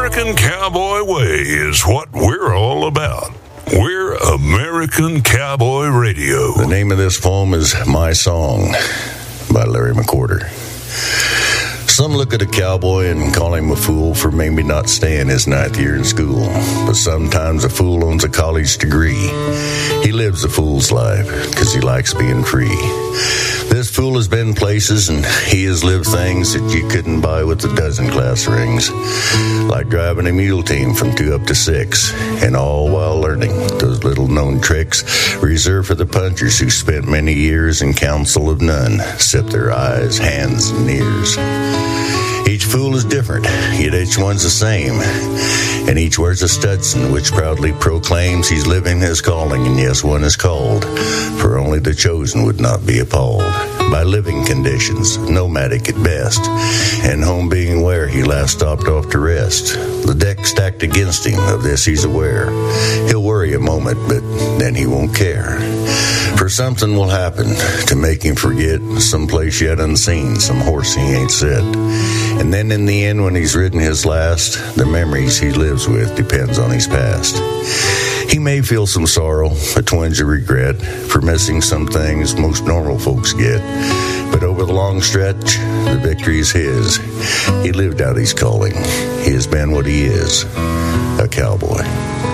American Cowboy Way is what we're all about. We're American Cowboy Radio. The name of this poem is My Song by Larry McWhorter. Some look at a cowboy and call him a fool for maybe not staying his 9th year in school. But sometimes a fool owns a college degree. He lives a fool's life because he likes being free. This fool has been places and he has lived things that you couldn't buy with a dozen class rings. Like driving a mule team from 2 up to 6, and all while learning those little known tricks reserved for the punchers who spent many years in counsel of none, except their eyes, hands, and ears. Each fool is different, yet each one's the same. And each wears a Stetson, which proudly proclaims he's living his calling, and yes, one is called, for only the chosen would not be appalled by living conditions, nomadic at best, and home being where he last stopped off to rest. The deck stacked against him, of this he's aware. He'll worry a moment, but then he won't care. For something will happen to make him forget some place yet unseen, some horse he ain't set. And then in the end, when he's ridden his last, the memories he lives with depends on his past. He may feel some sorrow, a twinge of regret, for missing some things most normal folks get. But over the long stretch, the victory is his. He lived out his calling. He has been what he is, a cowboy.